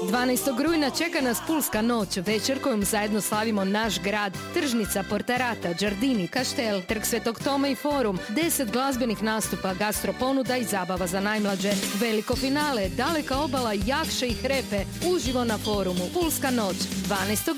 12. rujna čeka nas Pulska noć, večer kojom zajedno slavimo naš grad. Tržnica, Portarata, Đardini, Kaštel, Trg Svetog Toma i Forum, 10 glazbenih nastupa, gastroponuda i zabava za najmlađe. Veliko finale, daleka obala, Jakše i Hrepe, uživo na Forumu. Pulska noć, 12.